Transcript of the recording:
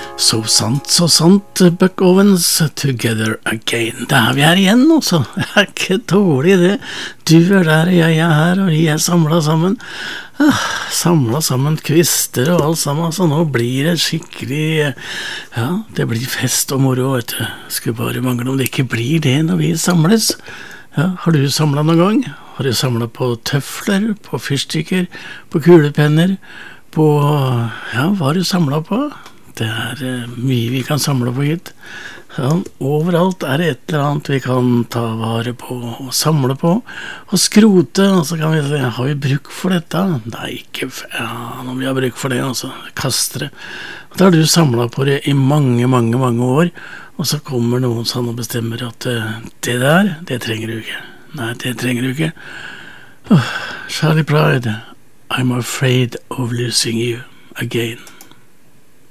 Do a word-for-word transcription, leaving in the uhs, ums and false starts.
Så sant, så sant, Buck Owens, Together Again. Det er vi her igjen, altså. Det er ikke dårlig det. Du er der, og jeg er her, og vi er samlet sammen. Ah, samlet sammen kvister og alt sammen, så nå blir det skikkelig, ja, det blir fest og moro, vet du. Skulle bare mangle om det ikke blir det når vi samles. Ja, har du samlet noen gang? Har du samlet på tøfler, på fyrstikker, på kulepenner, på, ja, hva har du samlet på? Det er uh, mye vi kan samle på hit. Ja, overalt er det et eller annet vi kan ta vare på og samle på og skrote, og så kan vi se, har vi bruk for dette? Nei, ikke, ja, når vi har bruk for det, altså, kaster det. Da har du samlet på det i mange, mange, mange år, og så kommer noen sånn og bestemmer at uh, det der, det trenger du ikke. Nei, det trenger du ikke. Oh, Charlie Pride, I'm afraid of losing you again.